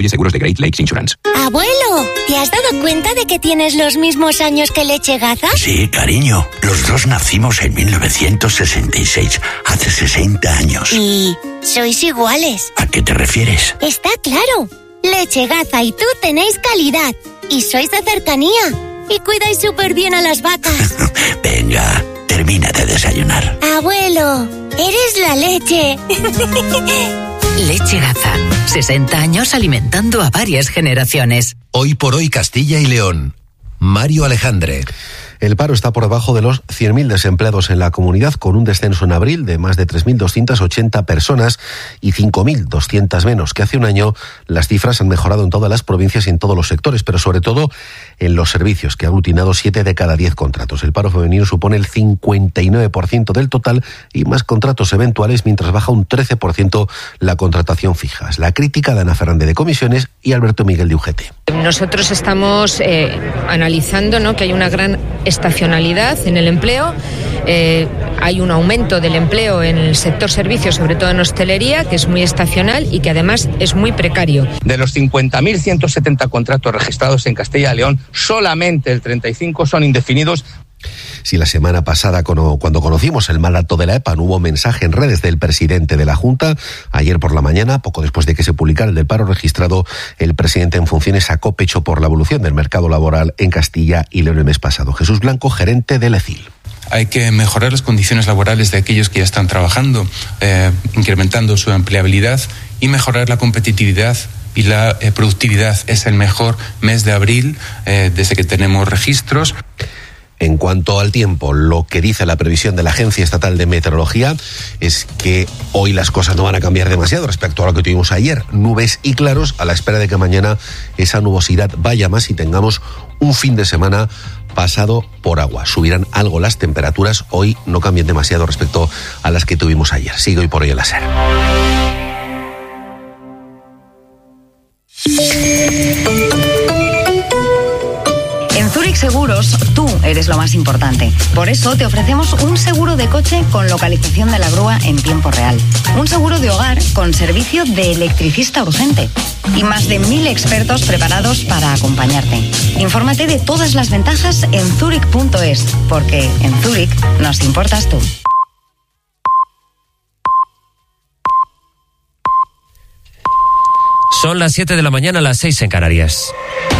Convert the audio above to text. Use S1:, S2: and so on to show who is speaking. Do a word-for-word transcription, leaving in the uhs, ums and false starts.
S1: Seguros de Great Lakes Insurance.
S2: Abuelo, ¿te has dado cuenta de que tienes los mismos años que Lechegaza?
S3: Sí, cariño. Los dos nacimos en mil novecientos sesenta y seis, hace sesenta años.
S2: ¿Y sois iguales?
S3: ¿A qué te refieres?
S2: Está claro. Lechegaza y tú tenéis calidad. Y sois de cercanía. Y cuidáis súper bien a las vacas.
S3: Venga, termina de desayunar.
S2: Abuelo, eres la leche.
S4: Lechegaza. sesenta años alimentando a varias generaciones.
S5: Hoy por hoy Castilla y León. Mario Alejandre.
S6: El paro está por debajo de los cien mil desempleados en la comunidad, con un descenso en abril de más de tres mil doscientas ochenta personas y cinco mil doscientas menos que hace un año. Las cifras han mejorado en todas las provincias y en todos los sectores, pero sobre todo en los servicios, que ha aglutinado siete de cada diez contratos. El paro femenino supone el cincuenta y nueve por ciento del total y más contratos eventuales, mientras baja un trece por ciento la contratación fija. Es la crítica de Ana Fernández de Comisiones y Alberto Miguel de U G T.
S7: Nosotros estamos eh, analizando, ¿no?, que hay una gran estacionalidad en el empleo. Eh, hay un aumento del empleo en el sector servicios, sobre todo en hostelería, que es muy estacional y que además es muy precario.
S8: De los cincuenta mil ciento setenta contratos registrados en Castilla y León, solamente el treinta y cinco son indefinidos.
S6: Si la semana pasada, cuando conocimos el mal dato de la EPA, no hubo mensaje en redes del presidente de la Junta, ayer por la mañana, poco después de que se publicara el del paro registrado, el presidente en funciones sacó pecho por la evolución del mercado laboral en Castilla y León el mes pasado. Jesús Blanco, gerente del E C I L.
S9: Hay que mejorar las condiciones laborales de aquellos que ya están trabajando, eh, incrementando su empleabilidad y mejorar la competitividad y la eh, productividad. Es el mejor mes de abril eh, desde que tenemos registros.
S6: En cuanto al tiempo, lo que dice la previsión de la Agencia Estatal de Meteorología es que hoy las cosas no van a cambiar demasiado respecto a lo que tuvimos ayer. Nubes y claros, a la espera de que mañana esa nubosidad vaya más y tengamos un fin de semana pasado por agua. Subirán algo las temperaturas, hoy no cambian demasiado respecto a las que tuvimos ayer. Sigue hoy por hoy en la SER.
S10: En Zurich Seguros, tú eres lo más importante. Por eso te ofrecemos un seguro de coche con localización de la grúa en tiempo real. Un seguro de hogar con servicio de electricista urgente. Y más de mil expertos preparados para acompañarte. Infórmate de todas las ventajas en zurich punto es, porque en Zurich nos importas tú.
S11: Son las siete de la mañana, las seis en Canarias.